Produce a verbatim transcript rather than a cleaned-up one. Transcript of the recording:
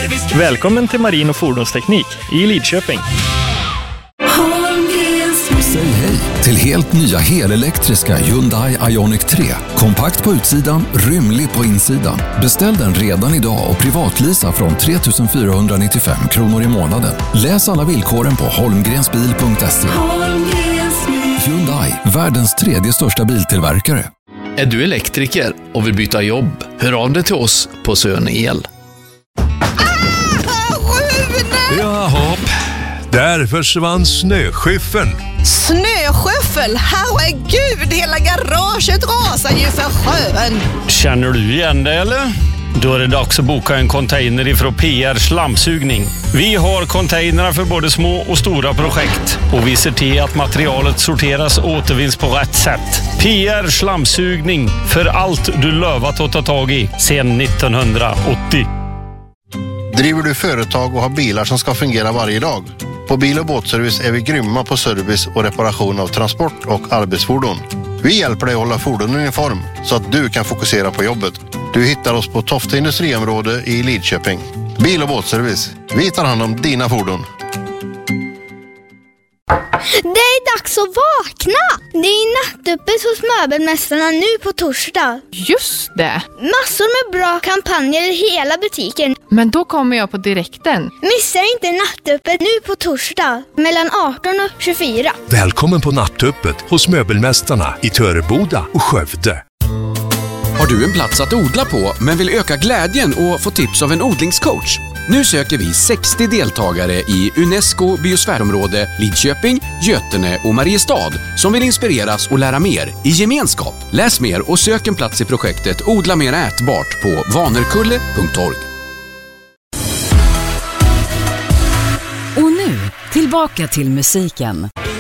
Välkommen till Marin och fordonsteknik i Lidköping. Säg hej till helt nya helelektriska Hyundai Ioniq tre. Kompakt på utsidan, rymlig på insidan. Beställ den redan idag och privatlisa från tre tusen fyrahundranittiofem kronor i månaden. Läs alla villkoren på holmgrensbil punkt se. Hyundai, världens tredje största biltillverkare. Är du elektriker och vill byta jobb? Hör av dig till oss på Sön El. Jaha, där försvann snöskyffeln. Snöskyffel? Herregud, hela garaget rasar ju för sjön. Känner du igen det eller? Då är det dags att boka en container ifrån P R Slamsugning. Vi har containrar för både små och stora projekt. Och vi ser till att materialet sorteras och återvinns på rätt sätt. P R Slamsugning, för allt du lovat att ta tag i sedan nittonhundraåttio. Driver du företag och har bilar som ska fungera varje dag? På Bil- och båtservice är vi grymma på service och reparation av transport- och arbetsfordon. Vi hjälper dig att hålla fordonen i form så att du kan fokusera på jobbet. Du hittar oss på Tofta industriområde i Lidköping. Bil- och båtservice. Vi tar hand om dina fordon. Det är dags att vakna! Det är nattöppet hos Möbelmästarna nu på torsdag. Just det! Massor med bra kampanjer i hela butiken. Men då kommer jag på direkten. Missa inte nattöppet nu på torsdag mellan arton och tjugofyra. Välkommen på nattöppet hos Möbelmästarna i Töreboda och Skövde. Har du en plats att odla på men vill öka glädjen och få tips av en odlingscoach? Nu söker vi sextio deltagare i UNESCO biosfärområde Lidköping, Götene och Mariestad som vill inspireras och lära mer i gemenskap. Läs mer och sök en plats i projektet Odla mer ätbart på vanerkulle punkt org. Och nu, tillbaka till musiken.